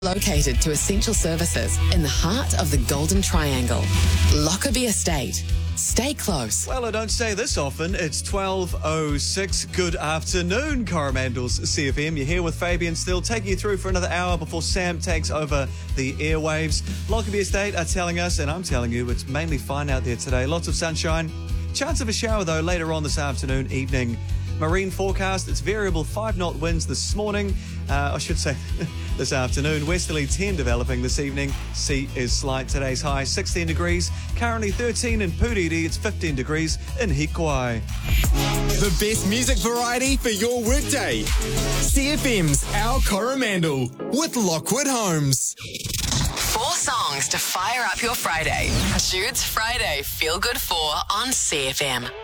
Located to essential services in the heart of the Golden Triangle. Lockerbie Estate. Stay close. Well, I don't say this often. It's 12:06. Good afternoon, Coromandel's CFM. You're here with Fabian still, taking you through for another hour before Sam takes over the airwaves. Lockerbie Estate are telling us, and I'm telling you, it's mainly fine out there today. Lots of sunshine. Chance of a shower, though, later on this afternoon, evening. Marine forecast, it's variable 5-knot winds this morning. I should say this afternoon. Westerly 10 developing this evening. Sea is slight. Today's high 16 degrees. Currently 13 in Puriri. It's 15 degrees in Hikuai. The best music variety for your workday. CFM's Our Coromandel with Lockwood Homes. 4 songs to fire up your Friday. Jude's Friday Feel Good 4 on CFM.